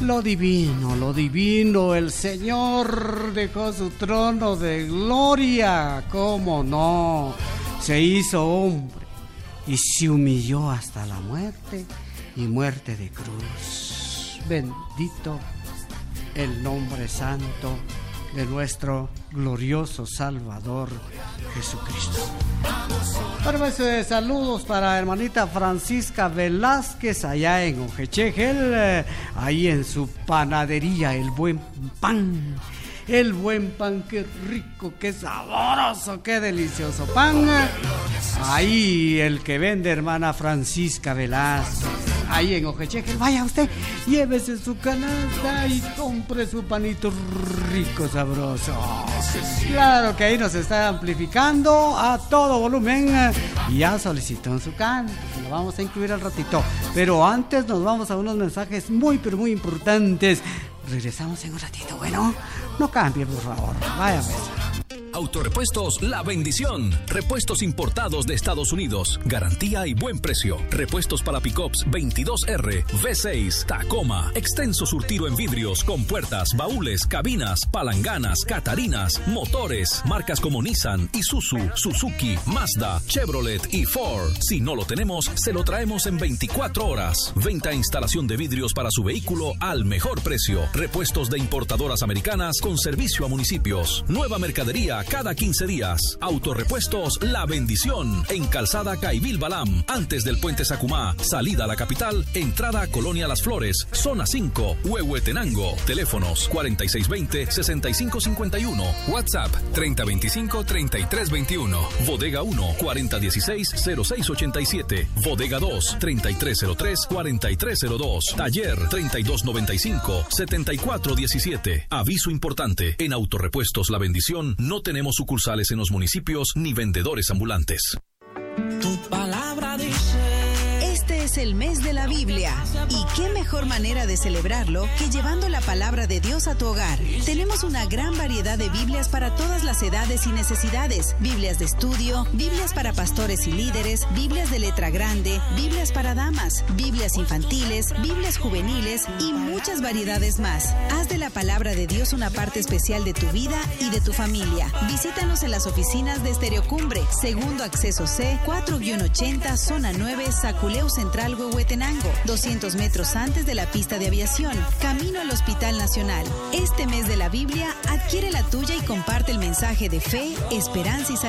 Lo divino, el Señor dejó su trono de gloria, ¿cómo no? Se hizo hombre y se humilló hasta la muerte y muerte de cruz. Bendito el nombre santo de nuestro glorioso Salvador Jesucristo. Bueno, pues, saludos para hermanita Francisca Velázquez allá en Ojechegel, ahí en su panadería, el buen pan, qué rico, qué sabroso, qué delicioso pan. Ahí el que vende hermana Francisca Velázquez, ahí en Ojechegel, vaya usted, llévese su canasta y compre su panito rico, sabroso. Claro que ahí nos está amplificando a todo volumen y ya solicitó en su canto, que lo vamos a incluir al ratito. Pero antes nos vamos a unos mensajes muy pero muy importantes. Regresamos en un ratito, bueno, no cambie por favor, vaya pues. Autorepuestos La Bendición. Repuestos importados de Estados Unidos. Garantía y buen precio. Repuestos para pickups 22R, V6, Tacoma. Extenso surtido en vidrios, con puertas, baúles, cabinas, palanganas, catarinas, motores. Marcas como Nissan, Isuzu, Suzuki, Mazda, Chevrolet y Ford. Si no lo tenemos, se lo traemos en 24 horas. Venta e instalación de vidrios para su vehículo al mejor precio. Repuestos de importadoras americanas con servicio a municipios. Nueva mercadería cada 15 días. Autorepuestos La Bendición. En Calzada Caibil Balam. Antes del Puente Sacumá. Salida a la capital. Entrada a Colonia Las Flores. Zona 5. Huehuetenango. Teléfonos 4620-6551. WhatsApp 3025-3321. Bodega 1 4016-0687. Bodega 2 3303-4302. Taller 3295-7417. Aviso importante. En Autorepuestos La Bendición no tenemos sucursales en los municipios ni vendedores ambulantes. Tu palabra dice... Este es el mes de la Biblia. ¿Y qué mejor manera de celebrarlo que llevando la palabra de Dios a tu hogar? Tenemos una gran variedad de Biblias para todas las edades y necesidades. Biblias de estudio, Biblias para pastores y líderes, Biblias de letra grande, Biblias para damas, Biblias infantiles, Biblias juveniles y muchas variedades más. Haz de la palabra de Dios una parte especial de tu vida y de tu familia. Visítanos en las oficinas de Estereocumbre, Segundo Acceso C, 4-80, Zona 9, Saculeu Central, Huehuetenango, 200 metros antes de la pista de aviación, camino al Hospital Nacional. Este mes de la Biblia, adquiere la tuya y comparte el mensaje de fe, esperanza y salud.